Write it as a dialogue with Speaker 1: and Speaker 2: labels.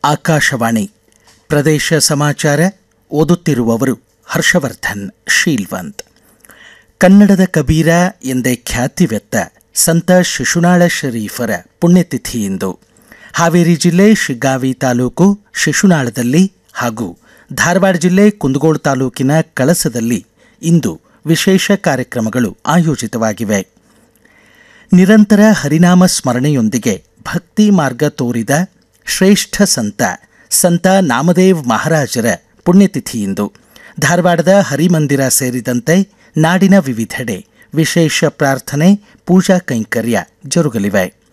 Speaker 1: ಆಕಾಶವಾಣಿ ಪ್ರದೇಶ ಸಮಾಚಾರ ಓದುತ್ತಿರುವವರು ಹರ್ಷವರ್ಧನ್ ಶೀಲ್ವಂತ್. ಕನ್ನಡದ ಕಬೀರ ಎಂದೇ ಖ್ಯಾತಿವೆತ್ತ ಸಂತ ಶಿಶುನಾಳ ಶರೀಫರ ಪುಣ್ಯತಿಥಿ ಇಂದು. ಹಾವೇರಿ ಜಿಲ್ಲೆ ಶಿಗ್ಗಾವಿ ತಾಲೂಕು ಶಿಶುನಾಳದಲ್ಲಿ ಹಾಗೂ ಧಾರವಾಡ ಜಿಲ್ಲೆ ಕುಂದಗೋಳ ತಾಲೂಕಿನ ಕಳಸದಲ್ಲಿ ಇಂದು ವಿಶೇಷ ಕಾರ್ಯಕ್ರಮಗಳು ಆಯೋಜಿತವಾಗಿವೆ. ನಿರಂತರ ಹರಿನಾಮ ಸ್ಮರಣೆಯೊಂದಿಗೆ ಭಕ್ತಿ ಮಾರ್ಗ ತೋರಿದ ಶ್ರೇಷ್ಠ ಸಂತ ನಾಮದೇವ್ ಮಹಾರಾಜರ ಪುಣ್ಯತಿಥಿಯಿಂದು ಧಾರವಾಡದ ಹರಿಮಂದಿರ ಸೇರಿದಂತೆ ನಾಡಿನ ವಿವಿಧೆಡೆ ವಿಶೇಷ ಪ್ರಾರ್ಥನೆ, ಪೂಜಾ ಕೈಂಕರ್ಯ ಜರುಗಲಿವೆ.